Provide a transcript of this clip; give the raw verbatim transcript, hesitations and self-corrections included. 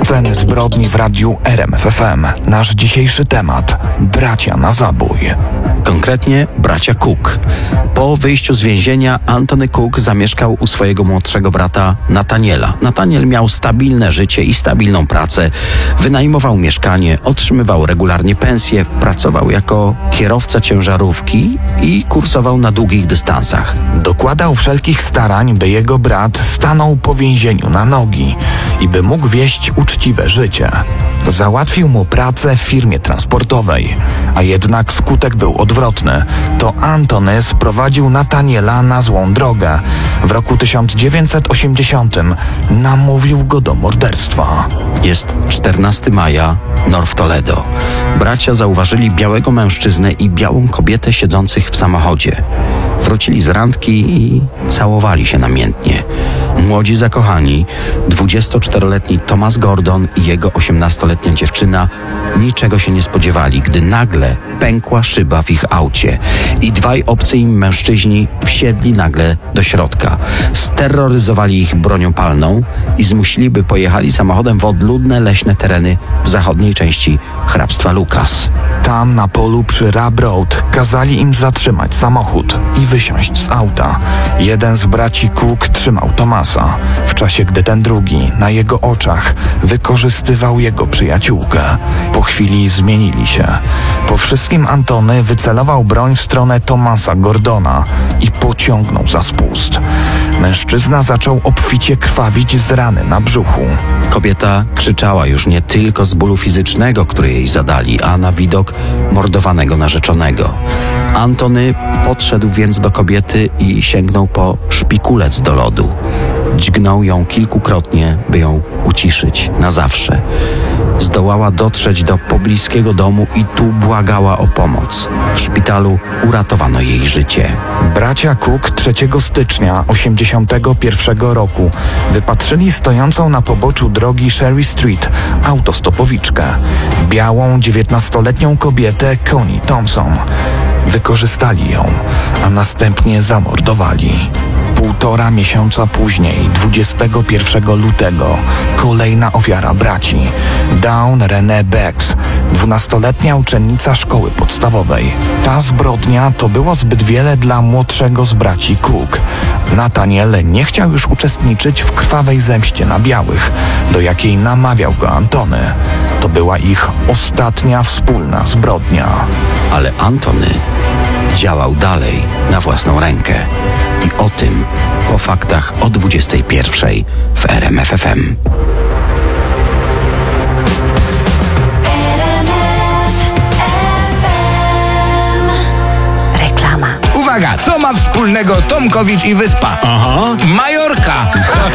Sceny zbrodni w radiu R M F F M. Nasz dzisiejszy temat: bracia na zabój. Konkretnie bracia Cook. Po wyjściu z więzienia Anthony Cook zamieszkał u swojego młodszego brata Nathaniela. Nathaniel miał stabilne życie i stabilną pracę. Wynajmował mieszkanie, otrzymywał regularnie pensję, pracował jako kierowca ciężarówki i kursował na długich dystansach. Dokładał wszelkich starań, by jego brat stanął po więzieniu na nogi i by mógł wieść uczciwe życie. Załatwił mu pracę w firmie transportowej, a jednak skutek był odwrotny. To Anthony sprowadził Nathaniela na złą drogę. W roku tysiąc dziewięćset osiemdziesiątym namówił go do morderstwa. Jest czternastego maja, North Toledo. Bracia zauważyli białego mężczyznę i białą kobietę siedzących w samochodzie. Wrócili z randki i całowali się namiętnie. Młodzi zakochani, dwudziestoczteroletni Thomas Gordon i jego osiemnastoletnia dziewczyna, niczego się nie spodziewali, gdy nagle pękła szyba w ich aucie i dwaj obcy im mężczyźni wsiedli nagle do środka. Steroryzowali ich bronią palną i zmusili, by pojechali samochodem w odludne leśne tereny w zachodniej części hrabstwa Lucas. Tam na polu przy Rab Road kazali im zatrzymać samochód i wysiąść z auta. Jeden z braci Cook trzymał Thomasa, w czasie gdy ten drugi na jego oczach wykorzystywał jego przyjaciółkę. Po chwili zmienili się. Po wszystkim Anthony wycelował broń w stronę Thomasa Gordona i pociągnął za spust. Mężczyzna zaczął obficie krwawić z rany na brzuchu. Kobieta krzyczała już nie tylko z bólu fizycznego, który jej zadali, a na widok mordowanego narzeczonego. Anthony podszedł więc do kobiety i sięgnął po szpikulec do lodu. Dźgnął ją kilkukrotnie, by ją uciszyć na zawsze. Zdołała dotrzeć do pobliskiego domu i tu błagała o pomoc. W szpitalu uratowano jej życie. Bracia Cook trzeciego stycznia osiemdziesiątego pierwszego roku wypatrzyli stojącą na poboczu drogi Sherry Street autostopowiczkę. Białą, dziewiętnastoletnią kobietę Connie Thompson. Wykorzystali ją, a następnie zamordowali. Półtora miesiąca później, dwudziestego pierwszego lutego, kolejna ofiara braci. Dawn Renee Becks, dwunastoletnia uczennica szkoły podstawowej. Ta zbrodnia to było zbyt wiele dla młodszego z braci Cook. Nathaniel nie chciał już uczestniczyć w krwawej zemście na białych, do jakiej namawiał go Anthony. To była ich ostatnia wspólna zbrodnia. Ale Anthony działał dalej na własną rękę. I o tym po faktach o dwudziestej pierwszej w R M F F M. Reklama. Uwaga, co ma wspólnego Tomkowicz i Wyspa? Aha. Majorka!